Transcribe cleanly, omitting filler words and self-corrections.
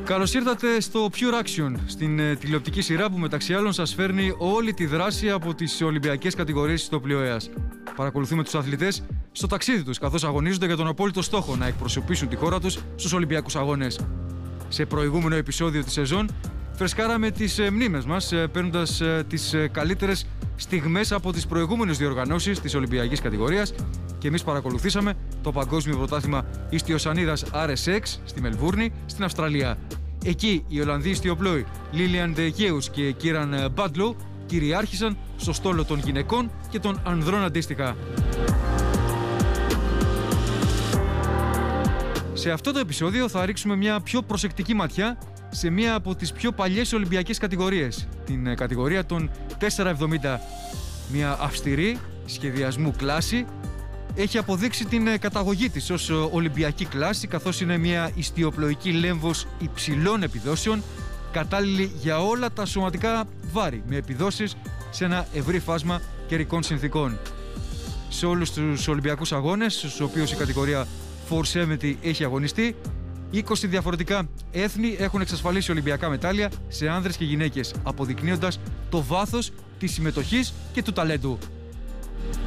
Καλώς ήρθατε στο Pure Action, στην τηλεοπτική σειρά που μεταξύ άλλων σας φέρνει όλη τη δράση από τις Ολυμπιακές κατηγορίες της Τοπλιοέας. Παρακολουθούμε τους αθλητές στο ταξίδι τους, καθώς αγωνίζονται για τον απόλυτο στόχο να εκπροσωπήσουν τη χώρα τους στους Ολυμπιακούς Αγώνες. Σε προηγούμενο επεισόδιο της σεζόν, φρεσκάραμε τις μνήμες μας, παίρνοντας τις καλύτερες στιγμές από τις προηγούμενες διοργανώσεις της Ολυμπιακής κατηγορίας και εμείς παρακολουθήσαμε το Παγκόσμιο Πρωτάθλημα Ιστιοσανίδας RSX στη Μελβούρνη, στην Αυστραλία. Εκεί οι Ολλανδοί ιστιοπλόοι Λίλιαν Ντε Γέους και Κίραν Μπάντλοου κυριάρχησαν στο στόλο των γυναικών και των ανδρών αντίστοιχα. Σε αυτό το επεισόδιο θα ρίξουμε μια πιο προσεκτική ματιά σε μια από τις πιο παλιές Ολυμπιακές κατηγορίες, την κατηγορία των 470. Μια αυστηρή σχεδιασμού κλάση, έχει αποδείξει την καταγωγή της ως Ολυμπιακή κλάση, καθώς είναι μια ιστιοπλοϊκή λέμβος υψηλών επιδόσεων, κατάλληλη για όλα τα σωματικά βάρη, με επιδόσεις σε ένα ευρύ φάσμα καιρικών συνθήκων. Σε όλους τους Ολυμπιακούς Αγώνες, στους οποίους η κατηγορία 470 έχει αγωνιστεί, 20 διαφορετικά έθνη έχουν εξασφαλίσει Ολυμπιακά μετάλλια σε άνδρες και γυναίκες, αποδεικνύοντας το βάθος της συμμετοχής και του ταλέντου.